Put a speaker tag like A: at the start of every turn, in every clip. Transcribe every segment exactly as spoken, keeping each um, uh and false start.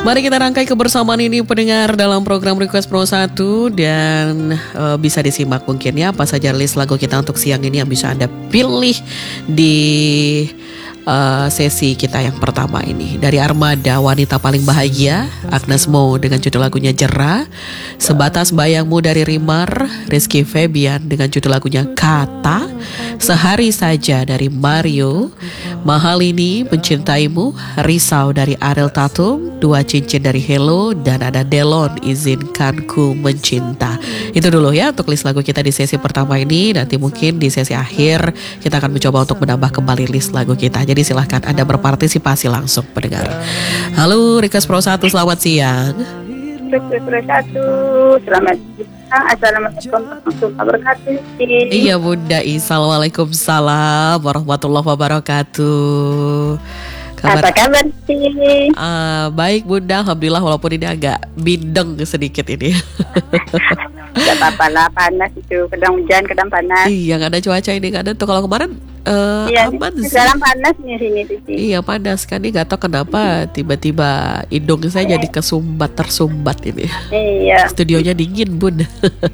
A: Mari kita rangkai kebersamaan ini pendengar dalam program Request Pro satu. Dan uh, bisa disimak mungkin ya apa saja list lagu kita untuk siang ini yang bisa Anda pilih di uh, sesi kita yang pertama ini. Dari Armada, Wanita Paling Bahagia, Agnes Mo dengan judul lagunya Jera. Sebatas Bayangmu dari Rimar, Rizky Febian dengan judul lagunya Kata. Sehari Saja dari Mario, Mahal Ini, Mencintaimu, Risau dari Ariel Tatum, Dua Cincin dari Hello, dan ada Delon, Izinkan Ku Mencinta. Itu dulu ya untuk list lagu kita di sesi pertama ini. Nanti mungkin di sesi akhir kita akan mencoba untuk menambah kembali list lagu kita. Jadi silahkan Anda berpartisipasi langsung pendengar. Halo Request Pro satu, selamat siang.
B: Request Pro satu, selamat siang. Assalamualaikum warahmatullahi wabarakatuh.
A: Iya Bunda Isal, waalaikumsalam warahmatullahi wabarakatuh.
B: Kabar? Apa kabar sih?
A: Uh, baik Bunda, alhamdulillah walaupun ini agak bindeng sedikit ini.
B: Gak apa-apa lah, panas itu, kadang hujan, kadang panas.
A: Iya, gak ada cuaca ini, gak ada tuh kalau kemarin uh,
B: iya,
A: aman sih.
B: Sekarang panas nih sini sih.
A: Iya panas kan, ini gak tahu kenapa tiba-tiba hidung saya jadi kesumbat tersumbat ini.
B: Iya.
A: Studionya dingin Bunda.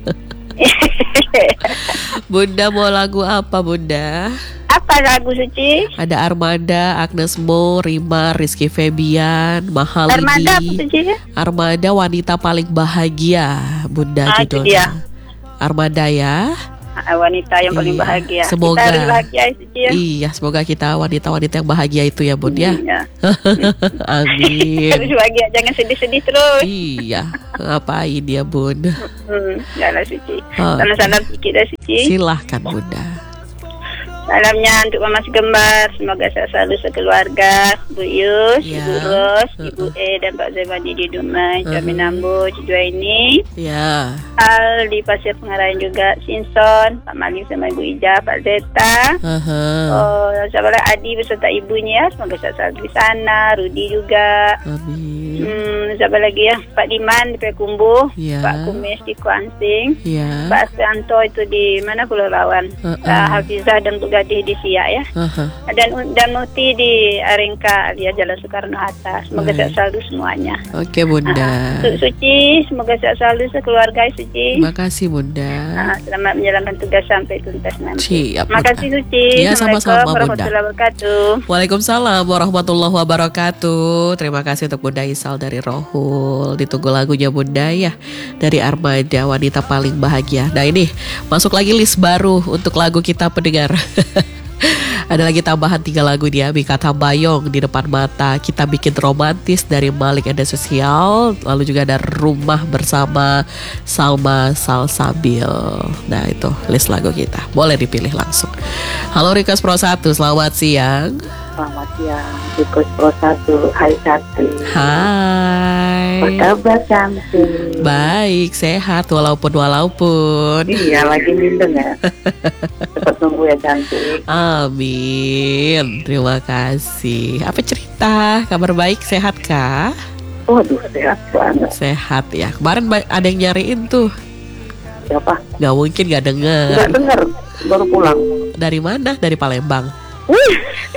A: Bunda mau lagu apa Bunda?
B: Apa lagu Suci?
A: Ada Armada, Agnes Mo, Rimar, Rizky Febian, Mahal
B: Armada
A: Ini.
B: apa Suci?
A: Armada, Wanita Paling Bahagia Bunda,
B: ah,
A: judulnya. Armada ya.
B: Wanita yang paling
A: iya.
B: bahagia.
A: Semoga
B: kita harus bahagia Suci ya.
A: Iya, semoga kita wanita-wanita yang bahagia itu ya Bun ya.
B: Iya.
A: Amin.
B: Harus bahagia, jangan sedih-sedih terus.
A: Iya, ngapain ya Bun?
B: Hmm, janganlah Suci.
A: Oh.
B: Salam-salam sedikit dah Suci.
A: Silahkan Bunda.
B: Salamnya untuk Mama Gembar, semoga sehat selalu sekeluarga, Bu Yus,
A: ya.
B: Ibu Ros,
A: uh-uh.
B: Ibu E dan Pak Zemadi di Dumai,
A: uh-huh.
B: Jamin Ambo, Cidua ini,
A: ya.
B: Al di Pasir Pengarahan juga, Sinson, Pak Malik sama Ibu Ija, Pak Zeta,
A: uh-huh.
B: oh, sahabat Adi beserta ibunya, semoga sehat selalu di sana, Rudi juga,
A: Amin.
B: hmm, sahabat lagi ya, Pak Diman di Pekumbu,
A: ya.
B: Pak Kumis di Kuansing,
A: ya.
B: Pak Astianto itu di mana Pulau Lawan, uh-uh. Pak Hafizah dan Bu Gadih di Siak ya,
A: uh-huh.
B: dan dan Muti di Aringka alias Jalan Soekarno Hatta. Semoga sehat selalu semuanya.
A: Oke Bunda.
B: Uh, Suci, semoga sehat selalu sekeluarga Suci.
A: Terima kasih Bunda.
B: Uh, selamat menjalankan tugas sampai tuntas nanti.
A: Siap.
B: Terima kasih Suci.
A: Ya, sama-sama Bunda.
B: Warahmatullahi wabarakatuh.
A: Waalaikumsalam warahmatullahi wabarakatuh. Terima kasih untuk Bunda Isal dari Rohul. Ditunggu lagunya Bunda ya, dari Armada, Wanita Paling Bahagia. Nah ini masuk lagi list baru untuk lagu kita pendengar. Ada lagi tambahan tiga lagu dia, Mika Tambayong, Di Depan Mata, Kita Bikin Romantis dari Malik Enda Sosial. Lalu juga ada Rumah Bersama Salma Salsabil. Nah itu list lagu kita, boleh dipilih langsung. Halo Request Pro satu, selamat siang.
B: Selamat siang, Request Pro satu, hai Cantik.
A: Hai.
B: Apa kabar Cantik?
A: Baik, sehat walaupun walaupun.
B: Iya, lagi bindeng ya. Cepat sembuh ya Cantik.
A: Amin. Terima kasih. Apa cerita? Kabar baik, sehat kah?
B: Waduh, sehat banget.
A: Sehat ya. Kemarin ada yang nyariin tuh.
B: Siapa?
A: Gak mungkin gak denger.
B: Gak denger, baru pulang.
A: Dari mana? Dari Palembang.
B: Wih.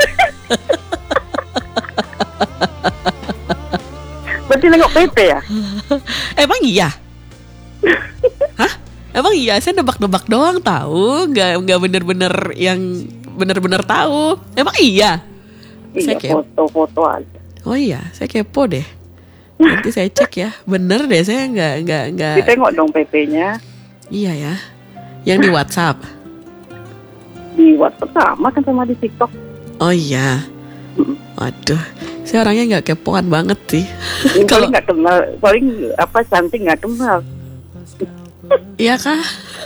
B: Berarti nengok P P ya?
A: Emang iya? Hah? Emang iya? Saya nebak-nebak doang tahu, nggak nggak bener-bener yang bener-bener tahu. Emang iya?
B: Iya, foto-foto aja.
A: Oh iya, saya kepo deh. Nanti saya cek ya. Bener deh, saya nggak nggak nggak.
B: Ditengok dong P P-nya.
A: Iya ya. Yang di WhatsApp.
B: Di WhatsApp sama kan sama di TikTok.
A: Oh iya. Waduh, saya orangnya nggak kepoan banget sih.
B: Kalau nggak kenal, paling apa Cantik nggak kenal.
A: Iya kah?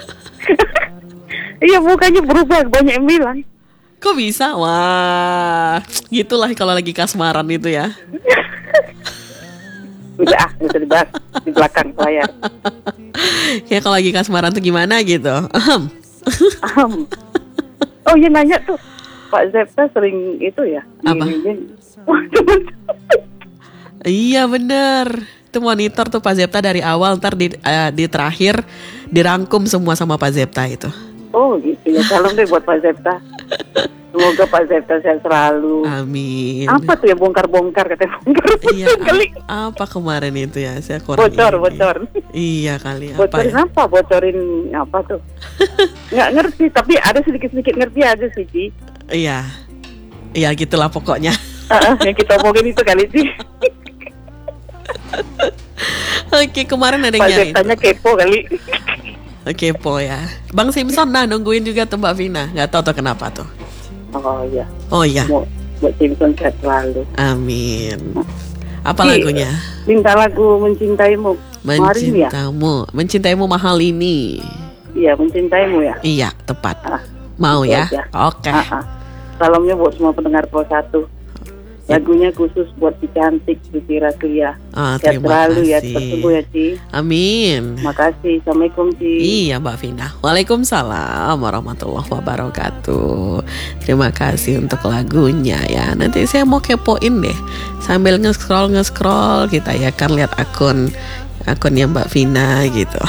B: Iya, mukanya berubah, banyak yang bilang.
A: Kok bisa? Wah, gitulah kalau lagi kasmaran itu ya.
B: Udah, bisa dibahas di belakang layar.
A: Kayak kalau lagi kasmaran tuh gimana gitu. Ahem.
B: Ahem. Oh iya, nanya tuh, Pak Zepta sering itu ya?
A: Apa? Iya bener. Itu monitor tuh Pak Zepta dari awal, ntar di, uh, di terakhir dirangkum semua sama Pak Zepta itu.
B: Oh gitu ya, salam deh buat Pak Zepta. Semoga Pak Zeta sehat selalu.
A: Amin.
B: Apa tuh ya bongkar-bongkar katanya bongkar?
A: Iya,
B: kali.
A: a- apa kemarin itu ya? Saya kurang
B: Bocor,
A: ini.
B: bocor.
A: Iya kali. Apa
B: Bocorin
A: ya?
B: apa? Bocorin apa tuh? Nggak ngerti, tapi ada sedikit-sedikit ngerti aja sih, Ci.
A: Iya. Iya gitulah pokoknya.
B: Ah, yang kita omongin itu kali sih.
A: Oke, kemarin ada yang
B: Pak
A: nyari.
B: Zetanya kepo kali.
A: Oke, po ya. Bang Simpson nah nungguin juga tuh Mbak Vina. Nggak tahu tuh kenapa tuh.
B: Oh iya.
A: Oh iya.
B: Mau buat Simpson sehat selalu.
A: Amin. Apa
B: Ci,
A: lagunya?
B: Minta lagu Mencintaimu. Kemarin ya?
A: Mencintaimu. Mencintaimu mahal ini.
B: Iya, Mencintaimu ya.
A: Iya, tepat.
B: Ah,
A: Mau
B: itu
A: ya?
B: aja.
A: Oke.
B: Ah, ah. Salamnya buat semua pendengar Pro satu. Lagunya khusus buat si cantik Suci Raslia.
A: Ah,
B: Sehat
A: terima
B: selalu ya,
A: kasih.
B: cepat sembuh ya, Ci.
A: Amin.
B: Makasih. Assalamualaikum, Ci.
A: Iya Mbak Vina. Waalaikumsalam warahmatullahi wabarakatuh. Terima kasih untuk lagunya ya. Nanti saya mau kepoin deh sambil nge-scroll nge-scroll kita ya kan lihat akun akunnya Mbak Vina gitu.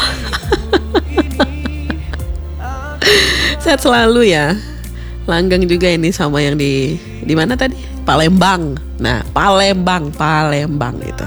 A: Sehat selalu ya. Langgeng juga ini sama yang di di mana tadi? Palembang. Nah, Palembang, Palembang itu.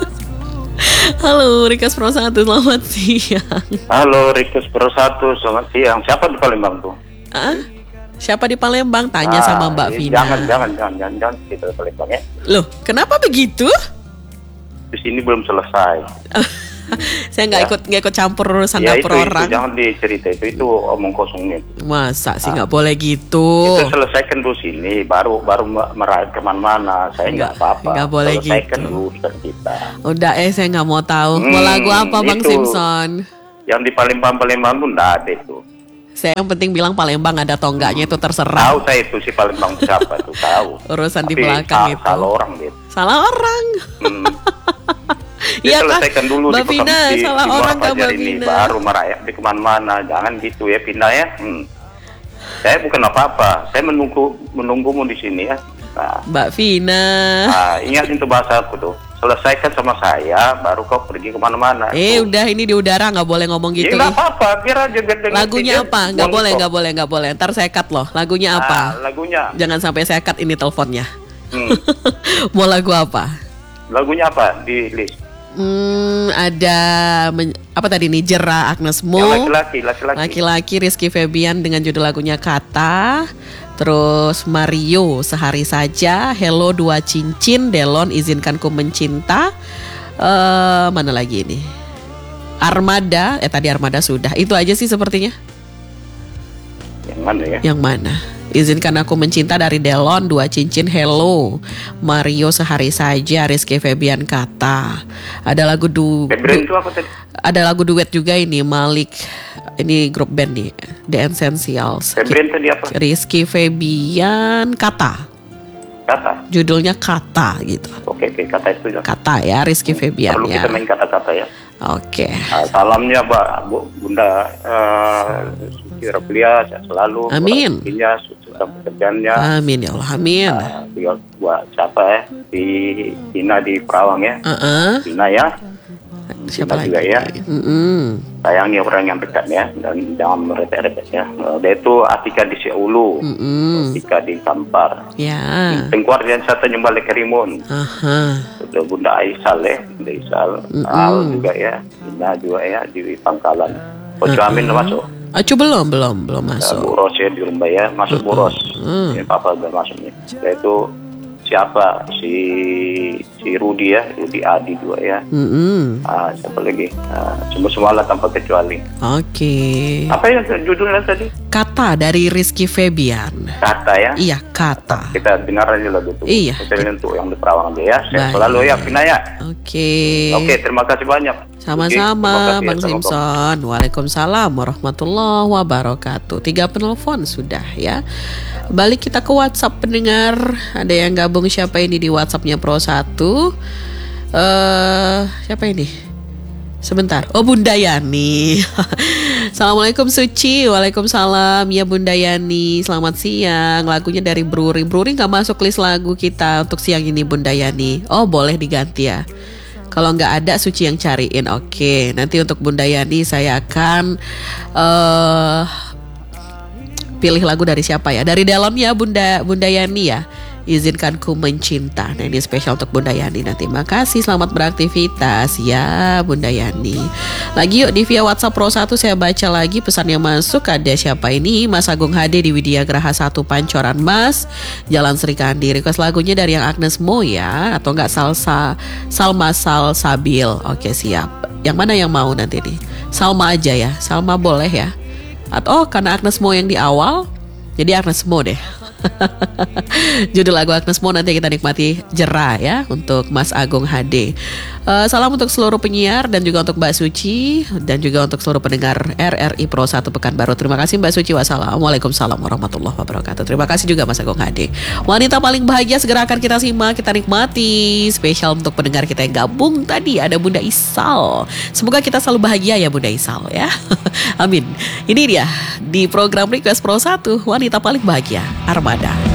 A: Halo, Rikas Pro satu, selamat siang.
C: Halo, Rikus Pro satu, selamat siang. Siapa di Palembang tuh?
A: Ah, siapa di Palembang? Tanya
C: Ah,
A: sama Mbak
C: eh,
A: Vina.
C: Jangan, jangan, jangan, jangan, jangan kita di Palembang ya.
A: Loh, kenapa begitu?
C: Di sini belum selesai.
A: Saya nggak
C: Ya.
A: ikut nggak ikut campur urusan
C: Ya itu,
A: dapur
C: itu,
A: orang.
C: jangan dicerita itu, itu omong kosongnya.
A: Masa sih nggak boleh gitu?
C: Itu selesaikan dulu sini, baru baru me- meraih kemana-mana. Saya
A: Nggak,
C: nggak apa-apa.
A: nggak boleh
C: selesaikan
A: gitu.
C: dulu urusan kita.
A: Udah eh saya nggak mau tahu. Mau
C: Hmm,
A: lagu apa Bang
C: itu.
A: Simpson?
C: Yang di Palembang-Palembang tuh nggak ada itu.
A: Saya yang penting bilang Palembang ada atau enggaknya itu terserah.
C: Tahu saya itu si Palembang siapa itu tahu.
A: Urusan di
C: Tapi
A: belakang
C: sa-
A: itu.
C: Salah orang gitu.
A: Salah orang.
C: Hmm.
A: Iya kah?
C: Selesaikan dulu
A: Mbak
C: di
A: Vina,
C: Kota- di-
A: salah
C: di
A: orang
C: Muara
A: kah
C: Fajar
A: Mbak
C: ini,
A: Vina?
C: baru merayap di kemana-mana. Jangan gitu ya, pindah ya. Hmm. Saya bukan apa-apa. Saya menunggu menunggumu di sini ya. Nah,
A: Mbak Vina.
C: nah ingat itu bahasa aku tuh. Selesaikan sama saya, baru kau pergi kemana-mana.
A: Eh
C: Tuh.
A: udah ini di udara nggak boleh ngomong
C: Ya
A: gitu.
C: nggak
A: ih.
C: apa-apa, biar aja biar dengar
A: Lagunya
C: dia
A: apa? Nggak
C: buang
A: boleh,
C: kok.
A: nggak boleh, nggak boleh. Ntar saya cut loh. Lagunya
C: Nah,
A: apa?
C: lagunya.
A: Jangan sampai saya cut ini teleponnya.
C: Hmm.
A: Mau lagu apa?
C: Lagunya apa di list?
A: Hmm, ada men- apa tadi nih? Jera Agnes Mo.
C: Yang laki-laki, laki-laki.
A: Laki-laki Rizky Febian dengan judul lagunya Kata. Terus Mario Sehari Saja, Hello Dua Cincin, Delon Izinkanku Mencinta. Eh mana lagi ini? Armada, eh tadi Armada sudah. Itu aja sih sepertinya.
C: Yang mana ya?
A: Yang mana? Izinkan Aku Mencinta dari Delon, Dua Cincin, Hello, Mario Sehari Saja, Rizky Febian Kata. Ada lagu du,
C: Februari
A: du-
C: itu apa tadi?
A: ada lagu duet juga ini Malik. Ini grup band nih, The Essentials.
C: Februari tadi apa?
A: Rizky Febian Kata.
C: Kata.
A: Judulnya Kata gitu.
C: Oke, oke, kata itu ya.
A: Kata ya Rizky Febian
C: Perlu
A: ya.
C: kita main kata-kata ya.
A: Oke.
C: Nah, salamnya Mbak Bu, Bunda uh, Suci Raplia selalu.
A: Amin.
C: Rezekinya, sukses dalam pekerjaannya.
A: Amin ya Allah, amin.
C: Nah, juga buat siapa ya? Di Dina di Perawang ya.
A: Heeh.
C: Dina ya.
A: Siapa lagi?
C: Kita juga ya.
A: Mm-mm.
C: Sayangi orang yang dekat ya, dan jangan merepet-repet ya. Uh, dia itu Atika di Seulu,
A: Mm-mm.
C: Atika di Kampar.
A: Ya.
C: Tengkuar dan satu nyembalik Kerimun.
A: Aha.
C: Sudah Bunda Aisal ya, Bunda Aisal,
A: Mm-mm.
C: Al juga ya, Dina juga ya di Pangkalan. Ojo Amin udah masuk.
A: Acu belum, belum, belum
C: Uh,
A: masuk.
C: Bu Ros ya di Rumbai ya, masuk Bu Ros.
A: Mm.
C: Ya, Papa udah masuk nih. Yaitu siapa si si Rudi ya, Rudi Adi juga ya.
A: Mm-mm.
C: Ah, siapa lagi? Ah, semua semua lah tanpa kecuali.
A: Oke.
C: Apa yang judulnya tadi?
A: Kata dari Rizky Febian.
C: Kata ya.
A: Iya, Kata.
C: Kita dengar aja lagu itu.
A: Iya.
C: Kita untuk yang di Perawang aja ya. Sehat
A: Baik.
C: selalu ya, Pina ya.
A: Oke.
C: Oke, terima kasih banyak.
A: Sama-sama
C: Terima kasih,
A: Bang
C: Assalamualaikum.
A: Simpson. Waalaikumsalam warahmatullahi wabarakatuh. Tiga penelpon sudah ya. Balik kita ke WhatsApp pendengar. Ada yang gabung siapa ini di WhatsAppnya Pro satu? Eh, siapa ini? Sebentar. Oh, Bunda Yani. Assalamualaikum Suci. Waalaikumsalam. Ya Bunda Yani. Selamat siang. Lagunya dari Bruri. Bruri nggak masuk list lagu kita untuk siang ini Bunda Yani. Oh, boleh diganti ya. Kalau nggak ada Suci yang cariin. Oke. Nanti untuk Bunda Yani saya akan eh pilih lagu dari siapa ya? Dari dalamnya Bunda Bunda Yani ya. Izinkan ku mencinta. Nah, ini spesial untuk Bunda Yani nanti. Makasih, selamat beraktivitas ya Bunda Yani. Lagi yuk di via WhatsApp Pro satu saya baca lagi pesan yang masuk. Ada siapa ini? Mas Agung H D di Widya Graha satu Pancoran Mas, Jalan Serikandi. Request lagunya dari yang Agnes Mo ya, atau enggak Salsa Salma Sal Sabil. Oke, siap. Yang mana yang mau nanti nih? Salma aja ya. Salma boleh ya. Atau oh, karena Agnes Mo yang di awal, jadi Agnes Mo deh. Judul lagu Agnes Mo nanti kita nikmati Jerah ya untuk Mas Agung H D. uh, Salam untuk seluruh penyiar dan juga untuk Mbak Suci dan juga untuk seluruh pendengar R R I Pro satu Pekanbaru. Terima kasih Mbak Suci. Wassalamualaikum warahmatullahi wabarakatuh. Terima kasih juga Mas Agung H D. Wanita paling bahagia segera akan kita simak, kita nikmati. Spesial untuk pendengar kita yang gabung tadi ada Bunda Isal. Semoga kita selalu bahagia ya Bunda Isal ya. Amin. Ini dia di program Request Pro satu Wanita Paling Bahagia Armada.